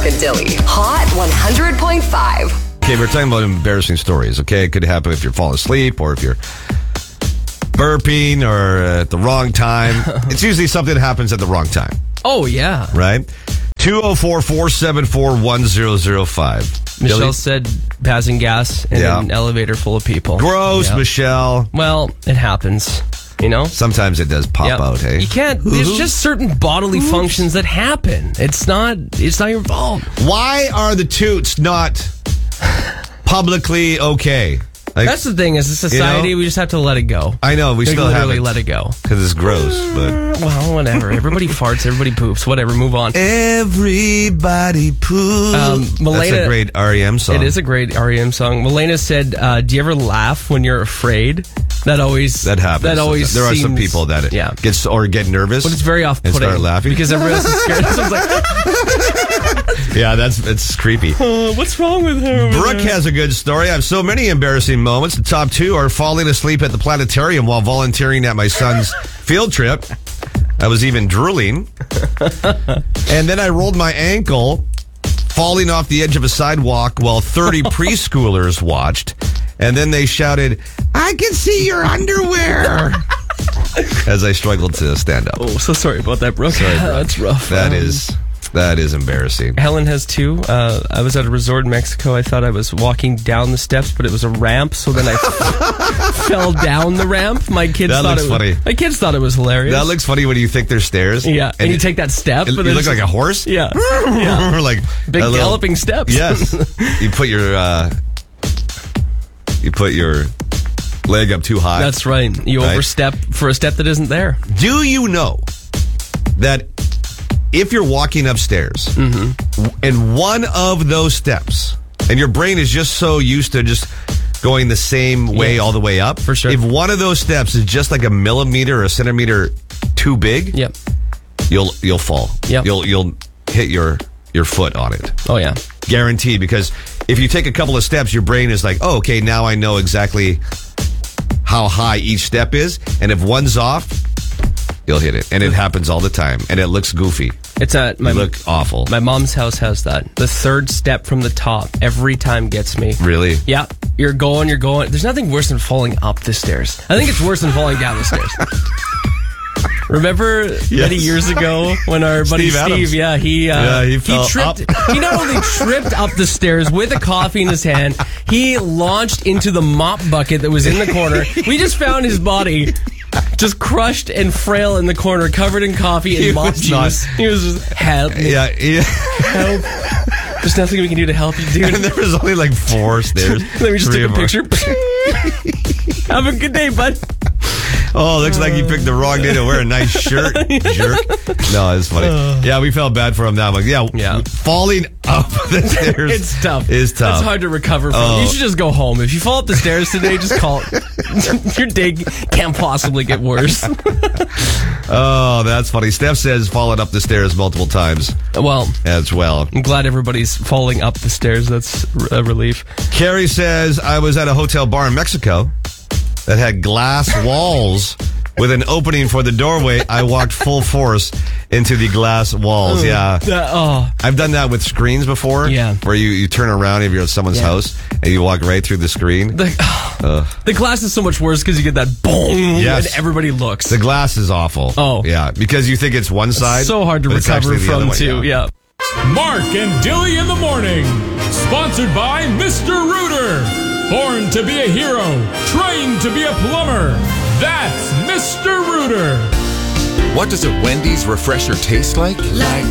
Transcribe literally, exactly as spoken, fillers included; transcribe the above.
and Dilly. Hot one hundred point five. Okay, we're talking about embarrassing stories, okay? It could happen if you're falling asleep or if you're burping or at the wrong time. It's usually something that happens at the wrong time. Oh, yeah. Right? two oh four, four seven four, one oh oh five. Michelle Billy? said passing gas in Yeah. an elevator full of people. Gross, Yeah. Michelle. Well, it happens, you know? Sometimes it does pop Yep. out, hey? You can't, there's just certain bodily functions that happen. It's not, it's not your fault. Why are the toots not publicly okay? Like, That's the thing, as a society, you know? we just have to let it go. I know, we We still literally haven't. let it go. Because it's gross, but... Well, whatever. Everybody farts, everybody poops, whatever, move on. Everybody poops. Um, Milena- That's a great R E M song. It is a great R E M song. Milena said, uh, do you ever laugh when you're afraid? That always... That happens. That always There are some seems- people that yeah. gets or get nervous. But it's very off-putting. And start laughing. Because everyone else is scared. So it's like, Yeah, that's it's creepy. uh, what's wrong with her? Brooke has a good story. I have so many embarrassing moments. The top two are falling asleep at the planetarium while volunteering at my son's field trip. I was even drooling. And then I rolled my ankle, falling off the edge of a sidewalk while thirty preschoolers watched. And then they shouted, "I can see your underwear," as I struggled to stand up. Oh, so sorry about that, Brooke. Sorry, Brooke. That's rough. That Um, is that is embarrassing. Helen has two. Uh, I was at a resort in Mexico. I thought I was walking down the steps, but it was a ramp. So then I f- fell down the ramp. My kids That thought looks it was funny. My kids thought it was hilarious. That looks funny when you think they're stairs. yeah, and, you take that step. It, but you then look like a horse. yeah, yeah. like Big a little- galloping steps. Yes. You put your uh, you put your leg up too high. That's right. You Right. overstep for a step that isn't there. Do you know that if you're walking upstairs Mm-hmm. and one of those steps, and your brain is just so used to just going the same way Yeah. all the way up, For sure. if one of those steps is just like a millimeter or a centimeter too big, Yep. you'll you'll fall. Yep. You'll you'll hit your your foot on it. Oh yeah. Guaranteed, because if you take a couple of steps, your brain is like, oh, okay, now I know exactly how high each step is. And if one's off, you'll hit it. And it happens all the time. And it looks goofy. It's at my You look awful. my mom's house has that. The third step from the top every time gets me. Really? Yeah, you're going, you're going. There's nothing worse than falling up the stairs. I think it's worse than falling down the stairs. Remember many years ago when our buddy Steve Steve, Adams. yeah, he uh, Yeah, he fell tripped. up. He not only tripped up the stairs with a coffee in his hand, he launched into the mop bucket that was in the corner. We just found his body just crushed and frail in the corner, covered in coffee and He mop was juice. not- He was just help me, Yeah. yeah. help. There's nothing we can do to help you, dude. And there was only like four stairs. Let me just Three take a or more. picture. Have a good day, bud. Oh, looks like you picked the wrong day to wear a nice shirt, jerk. No, it's funny. Yeah, we felt bad for him now. Like, yeah, Yeah. falling up the stairs It's tough. is tough. It's hard to recover from. Oh. You should just go home. If you fall up the stairs today, just call it. Your day can't possibly get worse. Oh, that's funny. Steph says falling up the stairs multiple times Well, as well. I'm glad everybody's falling up the stairs. That's a relief. Carrie says, I was at a hotel bar in Mexico that had glass walls with an opening for the doorway. I walked full force into the glass walls. Yeah. That- oh, I've done that with screens before. Yeah. Where you, you turn around if you're at someone's Yeah. house and you walk right through the screen. the, the glass is so much worse because you get that boom Yes. and everybody looks. The glass is awful. Oh. Yeah. Because you think it's one side. so hard to but it's recover actually the other from, one, too. Yeah. Mark and Dilly in the morning. Sponsored by Mister Rooter. Born to be a hero, trained to be a plumber. That's Mister Rooter. What does a Wendy's refresher taste like? Like